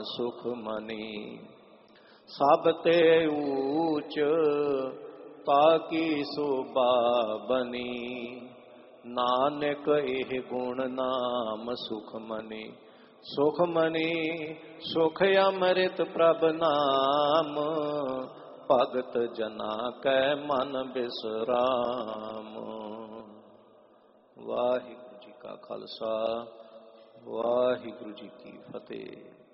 सुख मनी। सब ते ऊच ताकी शोभा बनी, नानक एह गुण नाम सुख मनी। सुख मनी सुख अमृत प्रभ नाम, भगत जना कै मन बिसराम। वाहिगुरु जी का खालसा, वाहिगुरु जी की फतेह।